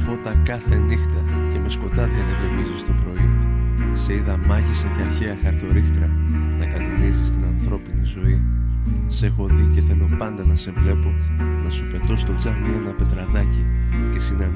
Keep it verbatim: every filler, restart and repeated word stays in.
φώτα κάθε νύχτα και με σκοτάδια να γεμίζεις το πρωί. Σε είδα μάγισσα και αρχαία χαρτορίχτρα να κανονίζεις την ανθρώπινη ζωή. Σε έχω δει και θέλω πάντα να σε βλέπω, να σου πετώ στο τζάμι ένα πετραδάκι και συναντήσεις